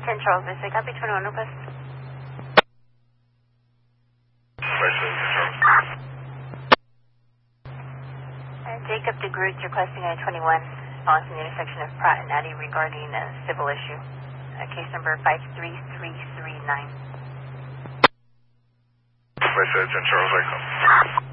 10 Charles Vista, copy 21 request. Jacob DeGroot's requesting a 21 following from the intersection of Pratt and Addy regarding a civil issue. Case number 53339. 10 Charles, I come.